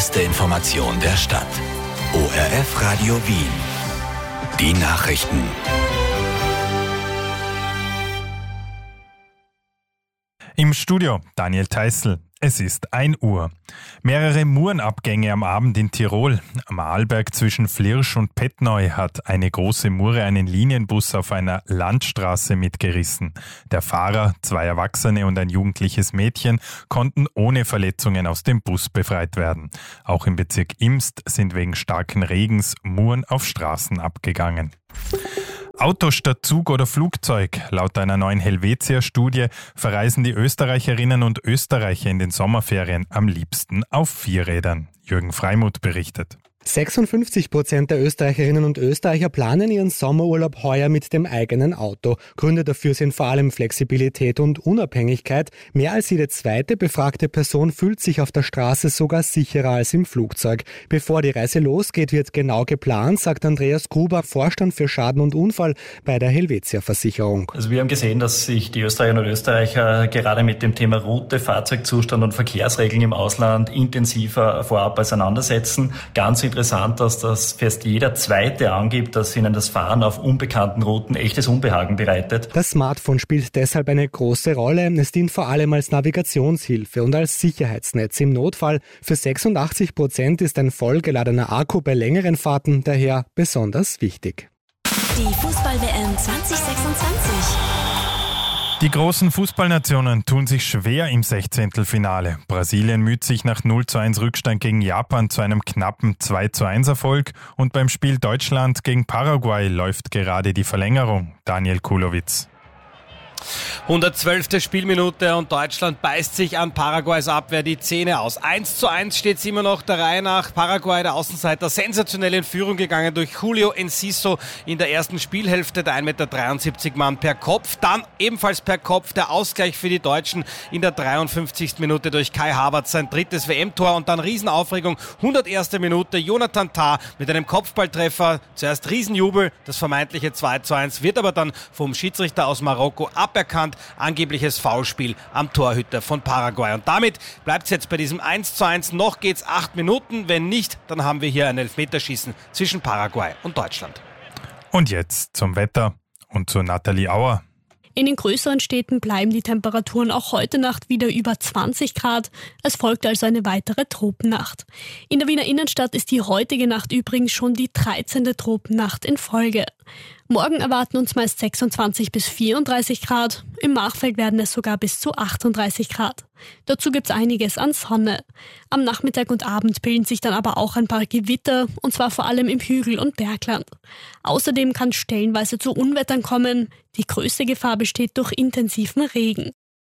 beste Information der Stadt. ORF Radio Wien. Die Nachrichten. Im Studio Daniel Theißl. Es ist 1 Uhr. Mehrere Murenabgänge am Abend in Tirol. Am Arlberg zwischen Flirsch und Pettneu hat eine große Mure einen Linienbus auf einer Landstraße mitgerissen. Der Fahrer, 2 Erwachsene und ein jugendliches Mädchen konnten ohne Verletzungen aus dem Bus befreit werden. Auch im Bezirk Imst sind wegen starken Regens Muren auf Straßen abgegangen. Auto statt Zug oder Flugzeug. Laut einer neuen Helvetia-Studie verreisen die Österreicherinnen und Österreicher in den Sommerferien am liebsten auf 4 Rädern. Jürgen Freimuth berichtet. 56% der Österreicherinnen und Österreicher planen ihren Sommerurlaub heuer mit dem eigenen Auto. Gründe dafür sind vor allem Flexibilität und Unabhängigkeit. Mehr als jede zweite befragte Person fühlt sich auf der Straße sogar sicherer als im Flugzeug. Bevor die Reise losgeht, wird genau geplant, sagt Andreas Gruber, Vorstand für Schaden und Unfall bei der Helvetia-Versicherung. Also wir haben gesehen, dass sich die Österreicherinnen und Österreicher gerade mit dem Thema Route, Fahrzeugzustand und Verkehrsregeln im Ausland intensiver vorab auseinandersetzen. Ganz interessant, dass das fast jeder Zweite angibt, dass ihnen das Fahren auf unbekannten Routen echtes Unbehagen bereitet. Das Smartphone spielt deshalb eine große Rolle. Es dient vor allem als Navigationshilfe und als Sicherheitsnetz im Notfall. Für 86% ist ein vollgeladener Akku bei längeren Fahrten daher besonders wichtig. Die Fußball-WM 2026. Die großen Fußballnationen tun sich schwer im 16. Brasilien müht sich nach 0:1 Rückstand gegen Japan zu einem knappen 2:1 Erfolg und beim Spiel Deutschland gegen Paraguay läuft gerade die Verlängerung. Daniel Kulowitz. 112. Spielminute und Deutschland beißt sich an Paraguays Abwehr die Zähne aus. 1:1 steht es immer noch der Reihe nach. Paraguay, der Außenseiter, sensationell in Führung gegangen durch Julio Enciso in der ersten Spielhälfte. Der 1,73 Meter Mann per Kopf. Dann ebenfalls per Kopf der Ausgleich für die Deutschen in der 53. Minute durch Kai Havertz, sein 3. WM-Tor. Und dann Riesenaufregung, 101. Minute, Jonathan Tah mit einem Kopfballtreffer. Zuerst Riesenjubel, das vermeintliche 2:1 wird aber dann vom Schiedsrichter aus Marokko aberkannt. Angebliches Foulspiel am Torhüter von Paraguay. Und damit bleibt es jetzt bei diesem 1:1. Noch geht's 8 Minuten. Wenn nicht, dann haben wir hier ein Elfmeterschießen zwischen Paraguay und Deutschland. Und jetzt zum Wetter und zu Nathalie Auer. In den größeren Städten bleiben die Temperaturen auch heute Nacht wieder über 20 Grad. Es folgt also eine weitere Tropennacht. In der Wiener Innenstadt ist die heutige Nacht übrigens schon die 13. Tropennacht in Folge. Morgen erwarten uns meist 26 bis 34 Grad. Im Machfeld werden es sogar bis zu 38 Grad. Dazu gibt's einiges an Sonne. Am Nachmittag und Abend bilden sich dann aber auch ein paar Gewitter, und zwar vor allem im Hügel- und Bergland. Außerdem kann es stellenweise zu Unwettern kommen. Die größte Gefahr besteht durch intensiven Regen.